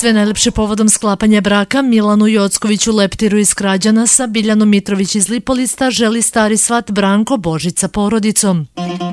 Sve najlepše povodom sklapanja braka Milanu Jockoviću Leptiru iz Krađanasa, Biljanu Mitrović iz Lipolista želi stari svat Branko Božić sa porodicom.